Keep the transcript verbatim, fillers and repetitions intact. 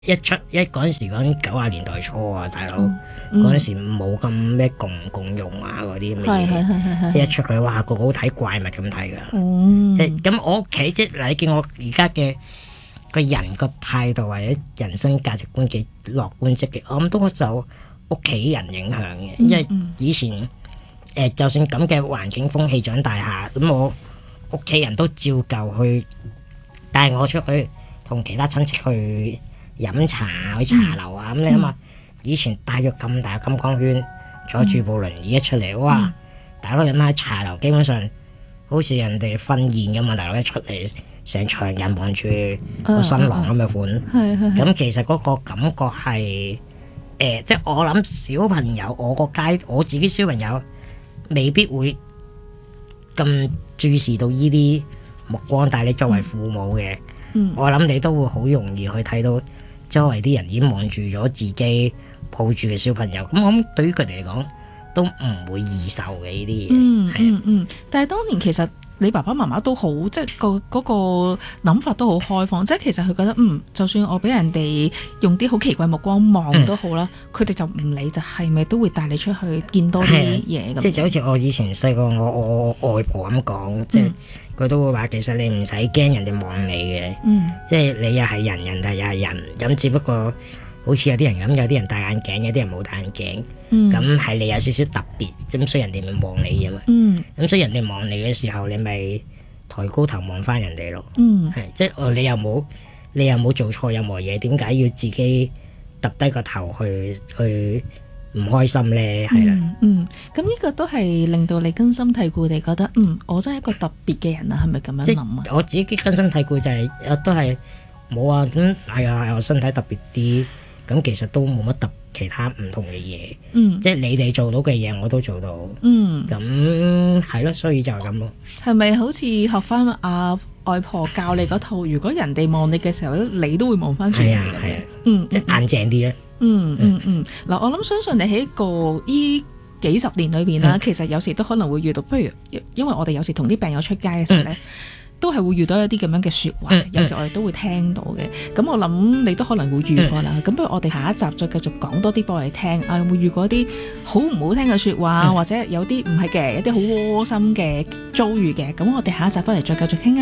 一出一嗰陣時講九十年代初啊，大佬嗰陣、 嗯、 時冇咁咩共共用啊嗰啲咁嘅係係係係係嘢，即係一出佢哇個個好睇怪物咁睇㗎。 嗯即係咁我屋企即係你見我而家嘅個人個態度或者人生價值觀幾樂觀積極，我諗都受屋企人影響嘅，因為以前誒、呃、就算咁嘅環境風氣長大下，咁我屋企人都照舊去帶我出去同其他親戚去飲茶去茶樓啊，咁、嗯、你諗下以前帶咗咁大金光圈，坐住部輪椅一出嚟，哇！嗯、大佬你諗下茶樓基本上好似人哋婚宴咁嘛，大佬一出嚟成場人望住個新郎咁嘅款，咁、uh, uh, uh, uh, 其實嗰個感覺係誒、呃，即係我諗小朋友我個階我自己小朋友未必會咁注視到呢啲目光，但係你作為父母嘅，嗯、我諗你都會好容易去睇到周圍啲人已經望住咗自己抱住嘅小朋友，咁我諗對於佢哋嚟講都唔會易受嘅呢啲嘢。 嗯係啊嗯嗯，但係當年其實你爸爸媽媽都好，即係個嗰個諗法都好開放，即係其實佢覺得嗯，就算我俾人哋用啲好奇怪目光望都好啦，佢哋、嗯、就唔理，就係咪都會帶你出去見多啲嘢咁。即係就好似我以前細個我我外婆咁講，即係佢都會話其實你唔使驚人哋望你嘅， 嗯、 即係你又係人，人哋又係人，咁只不過好似有啲人咁，有啲人戴眼鏡，有啲人冇戴眼鏡。咁係、嗯、你有少少特別，咁所以人哋咪望你啊嘛。咁、嗯、所以人哋望你嘅時候，你咪抬高頭望翻人哋咯。係、嗯，即係你又冇你又冇做錯任何嘢，點解要自己揼低個頭去去唔開心咧？係啦。 嗯，咁、嗯、呢個都係令到你根深蒂固地覺得，嗯，我真係一個特別嘅人啊，係咪咁樣諗啊？ 我自己根深蒂固就係、是、都係冇啊。咁係啊，我身體特別啲，咁其實都冇乜特別。其他唔同嘅嘢，嗯、即係你哋做到嘅嘢，我都做到。嗯，咁係咯，所以就係咁咯。係咪好似學翻阿外婆教你嗰套？如果人哋望你嘅時候，你都會望翻轉嚟嘅。係啊， 嗯，即係硬淨啲咧。嗯嗯嗯。嗱、嗯，我諗相信你喺個依幾十年裏邊啦，嗯、其實有時都可能會遇到，不如因為我哋有時同啲病友出街嘅時候咧。嗯都係會遇到一啲咁樣嘅説話，嗯、有時我哋都會聽到嘅。咁、嗯、我諗你都可能會遇過啦。咁、嗯、不如我哋下一集再繼續講多啲俾我哋聽。啊，有冇遇過一啲好唔好聽嘅説話，嗯、或者有啲唔係嘅，有啲好窩心嘅遭遇嘅？咁我哋下一集翻嚟再繼續傾啊！